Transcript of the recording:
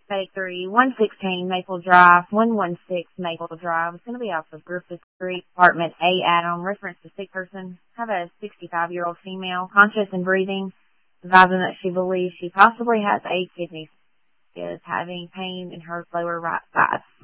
Take 3, 116 Maple Drive, 116 Maple Drive. It's going to be off of Griffith Street, Apartment A, Adam. Reference to sick person. Have a 65-year-old female, conscious and breathing, advising that she believes she possibly has 8 kidneys. She is having pain in her lower right side.